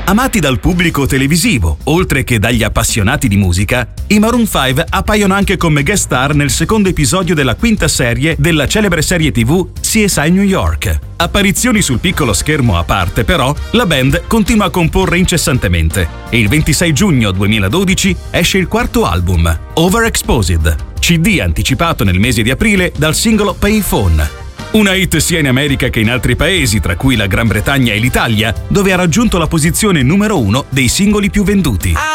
Amati dal pubblico televisivo, oltre che dagli appassionati di musica, i Maroon 5 appaiono anche come guest star nel secondo episodio della quinta serie della celebre serie TV CSI New York. Apparizioni sul piccolo schermo a parte, però, la band continua a comporre incessantemente e il 26 giugno 2012 esce il quarto album, Overexposed, CD anticipato nel mese di aprile dal singolo Payphone. Una hit sia in America che in altri paesi, tra cui la Gran Bretagna e l'Italia, dove ha raggiunto la posizione numero 1 dei singoli più venduti.